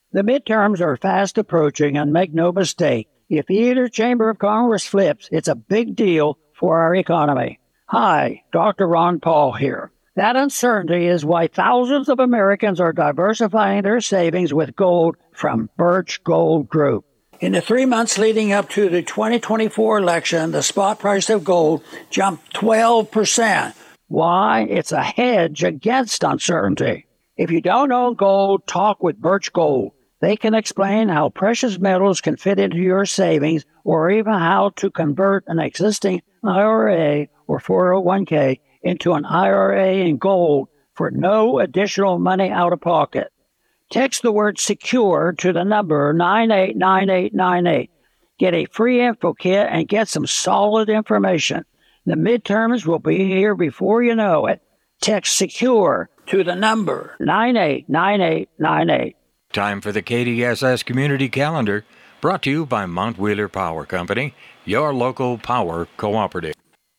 The midterms are fast approaching, and make no mistake, if either chamber of Congress flips, it's a big deal for our economy. Hi, Dr. Ron Paul here. That uncertainty is why thousands of Americans are diversifying their savings with gold from Birch Gold Group. In the 3 months leading up to the 2024 election, the spot price of gold jumped 12%. Why? It's a hedge against uncertainty. If you don't own gold, talk with Birch Gold. They can explain how precious metals can fit into your savings or even how to convert an existing IRA or 401k into an IRA in gold for no additional money out of pocket. Text the word SECURE to the number 989898. Get a free info kit and get some solid information. The midterms will be here before you know it. Text SECURE to the number 989898. Time for the KDSS Community Calendar, brought to you by Mount Wheeler Power Company, your local power cooperative.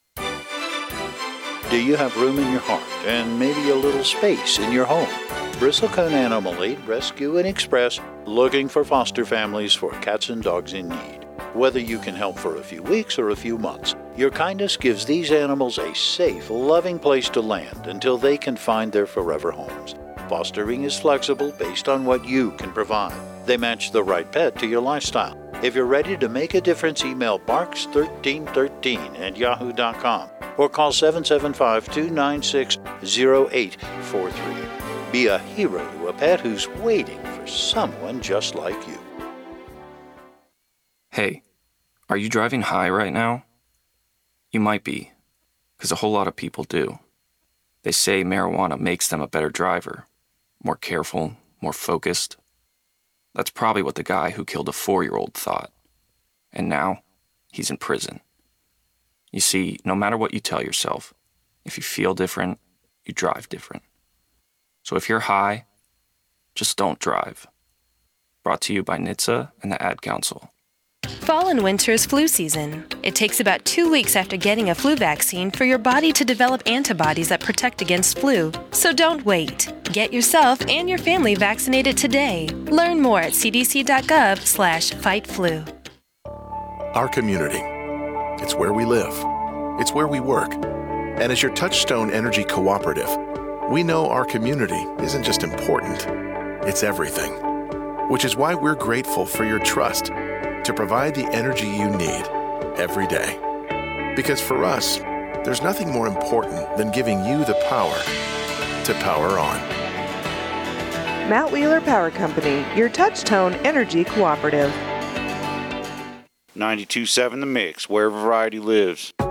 Do you have room in your heart and maybe a little space in your home? Bristlecone Animal Aid Rescue and Express looking for foster families for cats and dogs in need. Whether you can help for a few weeks or a few months, your kindness gives these animals a safe, loving place to land until they can find their forever homes. Fostering is flexible based on what you can provide. They match the right pet to your lifestyle. If you're ready to make a difference, email barks1313@yahoo.com or call 775-296-0843. Be a hero to a pet who's waiting for someone just like you. Hey, are you driving high right now? You might be, because a whole lot of people do. They say marijuana makes them a better driver, more careful, more focused. That's probably what the guy who killed a 4-year-old thought. And now, he's in prison. You see, no matter what you tell yourself, if you feel different, you drive different. So if you're high, just don't drive. Brought to you by NHTSA and the Ad Council. Fall and winter is flu season. It takes about 2 weeks after getting a flu vaccine for your body to develop antibodies that protect against flu. So don't wait. Get yourself and your family vaccinated today. Learn more at cdc.gov/fightflu. Our community. It's where we live. It's where we work. And as your Touchstone Energy Cooperative, we know our community isn't just important, it's everything. Which is why we're grateful for your trust to provide the energy you need every day. Because for us, there's nothing more important than giving you the power to power on. Mount Wheeler Power Company, your Touchstone Energy Cooperative. 92.7 The Mix, where variety lives.